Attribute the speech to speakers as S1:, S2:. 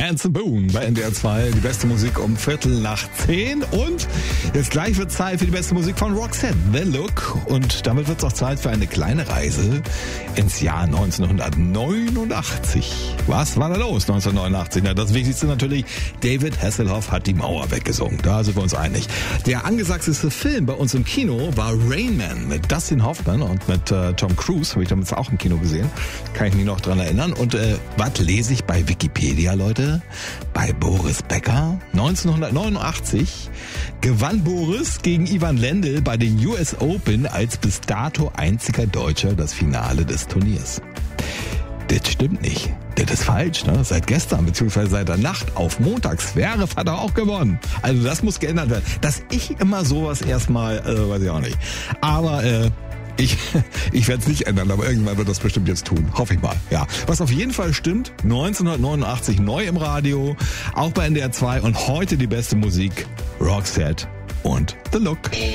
S1: Handsome Boone bei NDR 2. Die beste Musik um 9:15. Und jetzt gleich wird Zeit für die beste Musik von Roxette, The Look. Und damit wird es auch Zeit für eine kleine Reise ins Jahr 1989. Was war da los 1989? Na, das Wichtigste natürlich, David Hasselhoff hat die Mauer weggesungen. Da sind wir uns einig. Der angesagteste Film bei uns im Kino war Rain Man mit Dustin Hoffman und mit Tom Cruise. Habe ich damals auch im Kino gesehen. Kann ich mich noch dran erinnern. Und was lese ich bei Wikipedia, Leute? Bei Boris Becker. 1989 gewann Boris gegen Ivan Lendl bei den US Open als bis dato einziger Deutscher das Finale des Turniers. Das stimmt nicht. Das ist falsch, ne? Seit gestern, beziehungsweise seit der Nacht auf Montag. Zverev hat er auch gewonnen. Also das muss geändert werden. Dass ich immer sowas erstmal, weiß ich auch nicht. Aber, Ich werde es nicht ändern, aber irgendwann wird das bestimmt jetzt tun. Hoffe ich mal. Ja. Was auf jeden Fall stimmt, 1989 neu im Radio, auch bei NDR 2 und heute die beste Musik, Roxette und The Look.